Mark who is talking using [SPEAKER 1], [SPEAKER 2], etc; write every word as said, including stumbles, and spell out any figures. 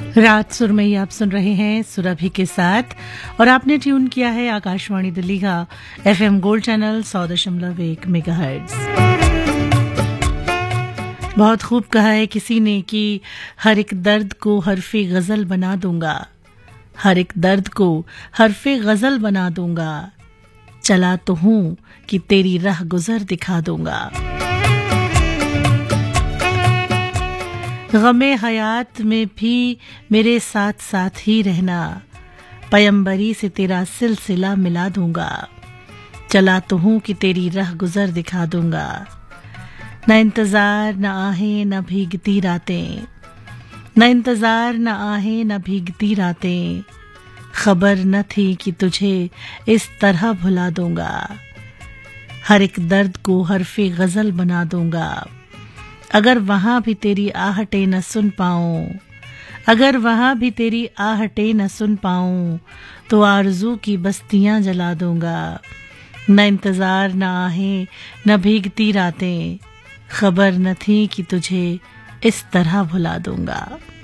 [SPEAKER 1] रात सुरमई आप सुन रहे हैं सुरभि के साथ और आपने ट्यून किया है आकाशवाणी दिल्ली का एफएम गोल्ड चैनल सौ दशमलव एक मेगाहर्ट्ज। बहुत खूब कहा है किसी ने कि हर एक दर्द को हरफे गजल बना दूंगा, हर एक दर्द को हरफे गजल बना दूंगा, चला तो हूं कि तेरी राह गुजर दिखा दूंगा। गमे हयात में भी मेरे साथ साथ ही रहना, पयंबरी से तेरा सिलसिला मिला दूंगा, चला तो हूं कि तेरी राह गुजर दिखा दूंगा। न इंतजार न आहें न भीगती रातें, न इंतजार न आहें न भीगती रातें, खबर न थी कि तुझे इस तरह भुला दूंगा, हर एक दर्द को हरफे गजल बना दूंगा। अगर वहां भी तेरी आहटें न सुन पाऊं, अगर वहां भी तेरी आहटें न सुन पाऊं, तो आरज़ू की बस्तियां जला दूंगा। न इंतजार न आहें न भीगती रातें, खबर न थी कि तुझे इस तरह भुला दूंगा।